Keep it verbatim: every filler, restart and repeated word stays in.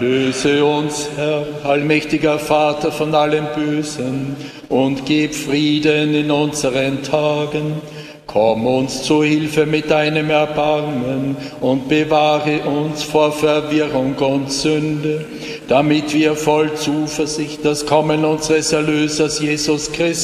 Löse uns, Herr, allmächtiger Vater, von allem Bösen und gib Frieden in unseren Tagen. Komm uns zu Hilfe mit deinem Erbarmen und bewahre uns vor Verwirrung und Sünde, damit wir voll Zuversicht das Kommen unseres Erlösers Jesus Christus